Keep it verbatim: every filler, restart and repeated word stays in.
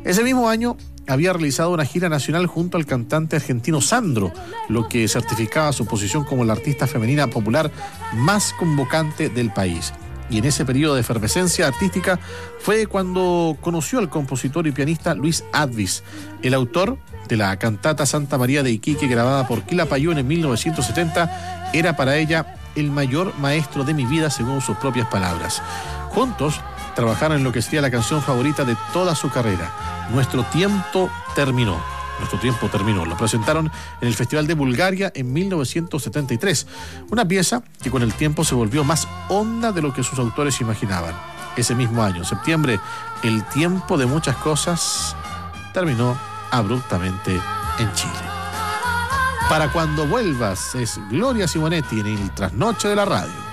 Ese mismo año había realizado una gira nacional junto al cantante argentino Sandro, lo que certificaba su posición como la artista femenina popular más convocante del país. Y en ese periodo de efervescencia artística fue cuando conoció al compositor y pianista Luis Advis, el autor de la cantata Santa María de Iquique, grabada por Quilapayún en mil novecientos setenta. Era para ella el mayor maestro de mi vida, según sus propias palabras. Juntos trabajaron en lo que sería la canción favorita de toda su carrera, Nuestro tiempo terminó. Nuestro tiempo terminó. Lo presentaron en el Festival de Bulgaria en mil novecientos setenta y tres. Una pieza que con el tiempo se volvió más honda de lo que sus autores imaginaban. Ese mismo año, en septiembre, el tiempo de muchas cosas terminó abruptamente en Chile. Para cuando vuelvas es Gloria Simonetti en el Trasnoche de la Radio.